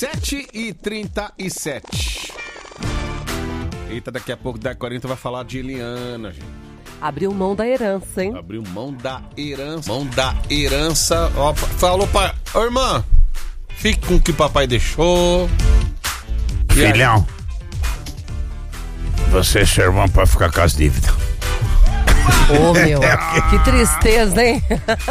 7h37. Eita, daqui a pouco, da 40 vai falar de Eliana, gente. Abriu mão da herança, hein? Abriu mão da herança. Mão da herança. Ó, falou pra... Ô, irmã, fique com o que o papai deixou. Filhão, você e seu irmão pode ficar com as dívidas. Ô, meu, que tristeza, hein?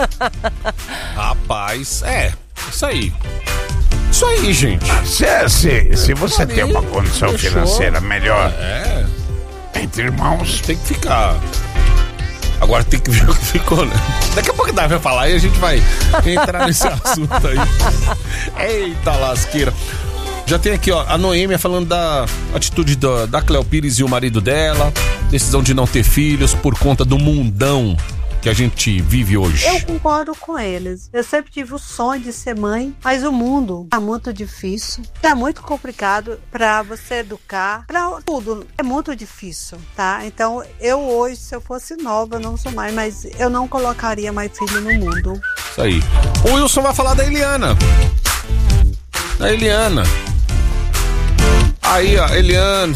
Rapaz, isso aí. Isso aí, gente. Se você tem uma condição financeira melhor, entre irmãos, tem que ficar. Agora tem que ver o que ficou, né? Daqui a pouco vai falar e a gente vai entrar nesse assunto aí. Eita lasqueira. Já tem aqui, ó, a Noêmia falando da atitude da Cléo Pires e o marido dela. Decisão de não ter filhos por conta do mundão que a gente vive hoje. Eu concordo com eles. Eu sempre tive o sonho de ser mãe, mas o mundo tá muito difícil, tá muito complicado pra você educar, pra tudo. É muito difícil, tá? Então, eu hoje, se eu fosse nova, eu não sou mãe, mas eu não colocaria mais filho no mundo. Isso aí. O Wilson vai falar da Eliana. Da Eliana. Aí, ó, Eliana.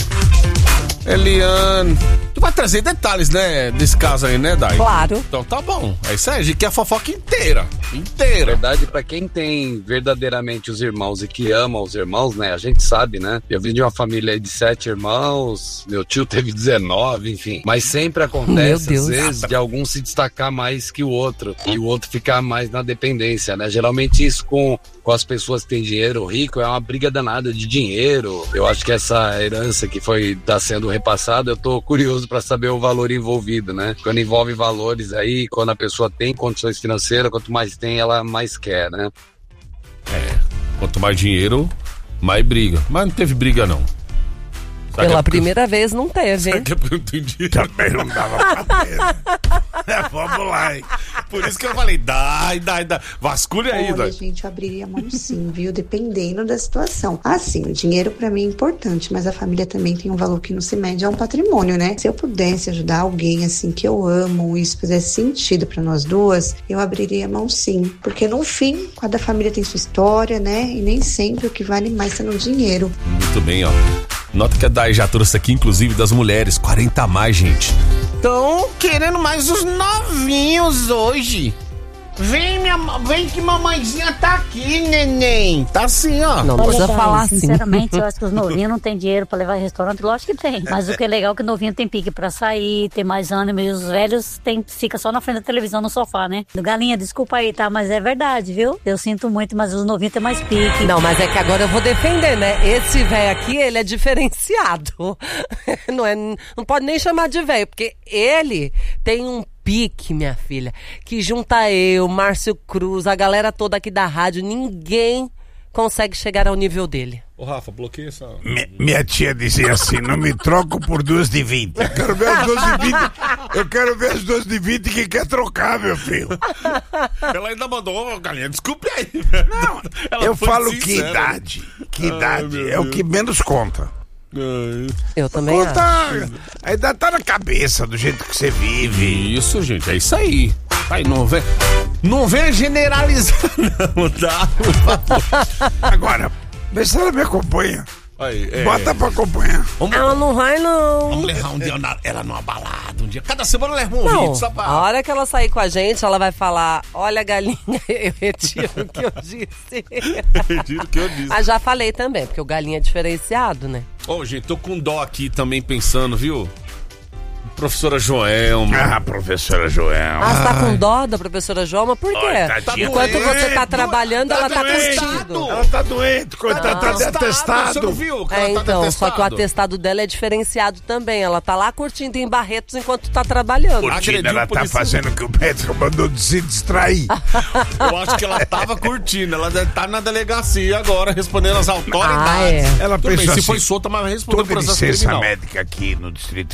Tu vai trazer detalhes, né, desse caso aí, né, Dai? Claro. Então tá bom. É isso aí, a gente quer a fofoca inteira. Na verdade, pra quem tem verdadeiramente os irmãos e que ama os irmãos, né, a gente sabe, né? Eu vim de uma família de 7 irmãos, meu tio teve 19, enfim. Mas sempre acontece, às vezes, de algum se destacar mais que o outro. E o outro ficar mais na dependência, né? Geralmente isso com as pessoas que têm dinheiro rico é uma briga danada de dinheiro. Eu acho que essa herança que tá sendo repassada, eu tô curioso pra saber o valor envolvido, né? Quando envolve valores aí, quando a pessoa tem condições financeiras, quanto mais tem, ela mais quer, né? Quanto mais dinheiro, mais briga. Mas não teve briga, não. Pela primeira vez não teve, hein? Sabe que eu não entendi? Também não dava pra ter. Vamos lá, hein? Por isso que eu falei, dá. Vasculha aí, Olha, gente, eu abriria mão sim, viu? Dependendo da situação. Assim, o dinheiro pra mim é importante, mas a família também tem um valor que não se mede a um patrimônio, né? Se eu pudesse ajudar alguém, assim, que eu amo, e isso fizesse sentido pra nós duas, eu abriria mão sim. Porque no fim, cada família tem sua história, né? E nem sempre o que vale mais é no dinheiro. Muito bem, ó. Nota que a Dai já trouxe aqui, inclusive, das mulheres. 40 a mais, gente. Tão querendo mais os novinhos hoje. Vem que mamãezinha tá aqui, neném. Tá assim, ó. Não precisa falar assim. Sinceramente, eu acho que os novinhos não têm dinheiro pra levar em restaurante. Lógico que tem. Mas o que é legal é que o novinho tem pique pra sair, tem mais ânimo. E os velhos fica só na frente da televisão, no sofá, né? Galinha, desculpa aí, tá? Mas é verdade, viu? Eu sinto muito, mas os novinhos têm mais pique. Não, mas é que agora eu vou defender, né? Esse velho aqui, ele é diferenciado. Não pode nem chamar de velho, porque ele tem um pique, minha filha, que junta eu, Márcio Cruz, a galera toda aqui da rádio, ninguém consegue chegar ao nível dele. Ô, Rafa, bloqueia essa... Minha tia dizia assim, não me troco por 2 de 20. Eu quero ver as 2 de 20. Eu quero ver as 2 de 20 que quer trocar, meu filho. Ela ainda mandou, galinha, desculpe aí, velho. Não, eu falo sincera. Que idade é o que menos conta. Eu também acho. Ainda tá na cabeça do jeito que você vive. Isso, gente, é isso aí. Aí não vem generalizar, não, tá? Agora, vê se ela me acompanha. Aí, Bota pra acompanhar. Ela não vai, não. Vamos levar um dia ela numa balada, um dia. Cada semana leva um não, vídeo, só pra... A hora que ela sair com a gente, ela vai falar, olha, galinha, eu retiro o que eu disse. Retiro o que eu disse. Ah, já falei também, porque o galinha é diferenciado, né? Ô, gente, tô com dó aqui também pensando, viu? Professora Joelma. Professora Joelma. Você tá com dó da professora Joelma? Por quê? Olha, enquanto você tá trabalhando, ela tá curtindo. Ela tá doente, coitada, tá de atestado. Você não viu? Então, só que o atestado dela é diferenciado também. Ela tá lá curtindo em Barretos enquanto tá trabalhando. Curtindo, ela tá fazendo o que o Pedro mandou de se distrair. Eu acho que ela tava curtindo. Ela deve estar na delegacia agora, respondendo às autoridades. Ela pensou se assim, foi solta, mas vai responder o toda processo licença criminal. médica aqui no Distrito